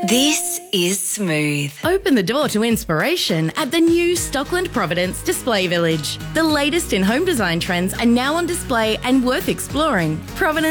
This is Smooth. Open the door to inspiration at the new Stockland Providence Display Village. The latest in home design trends are now on display and worth exploring. Providence